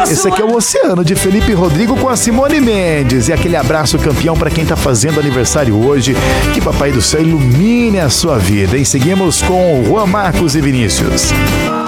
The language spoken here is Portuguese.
Esse aqui é o Oceano de Felipe Rodrigo com a Simone Mendes. E aquele abraço campeão para quem tá fazendo aniversário hoje. Que Papai do Céu ilumine a sua vida. E seguimos com Juan Marcos e Vinícius.